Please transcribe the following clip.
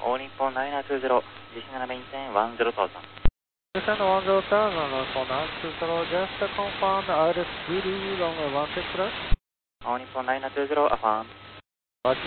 All Nippon 9920, Descend and maintain 10,000. Descend 10,000, for 920, just confirm RSVD, runway 16 left. All Nippon 9920, affirm.